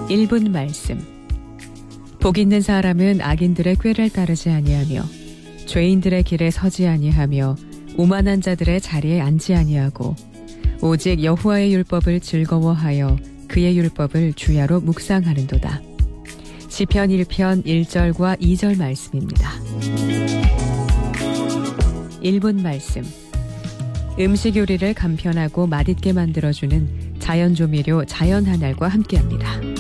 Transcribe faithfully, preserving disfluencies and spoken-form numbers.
일 분 말씀. 복 있는 사람은 악인들의 꾀를 따르지 아니하며 죄인들의 길에 서지 아니하며 오만한 자들의 자리에 앉지 아니하고 오직 여호와의 율법을 즐거워하여 그의 율법을 주야로 묵상하는도다. 시편 일 편 일 절과 이 절 말씀입니다. 일 분 말씀. 음식 요리를 간편하고 맛있게 만들어주는 자연조미료 자연하날과 함께합니다.